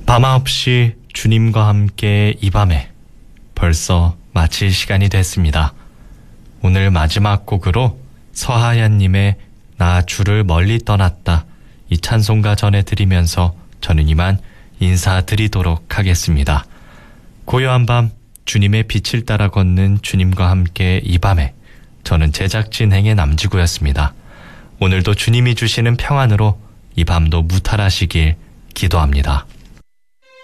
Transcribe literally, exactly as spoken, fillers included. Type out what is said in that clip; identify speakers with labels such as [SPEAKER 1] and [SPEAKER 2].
[SPEAKER 1] 밤아홉시 주님과 함께 이 밤에 벌써 마칠 시간이 됐습니다. 오늘 마지막 곡으로 서하얀님의 나 주를 멀리 떠났다, 이 찬송가 전해드리면서 저는 이만 인사드리도록 하겠습니다. 고요한 밤 주님의 빛을 따라 걷는 주님과 함께 이 밤에 저는 제작진 행의 남지구였습니다. 오늘도 주님이 주시는 평안으로 이 밤도 무탈하시길 기도합니다.